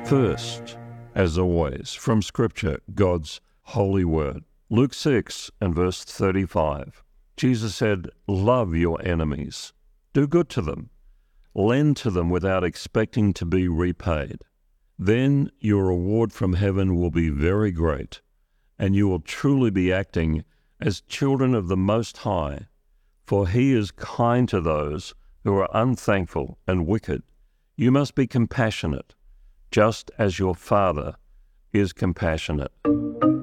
First, as always, from Scripture, God's holy word. Luke 6 and verse 35. Jesus said, "Love your enemies. Do good to them. Lend to them without expecting to be repaid. Then your reward from heaven will be very great, and you will truly be acting as children of the Most High, for He is kind to those who are unthankful and wicked. You must be compassionate, just as your Father is compassionate."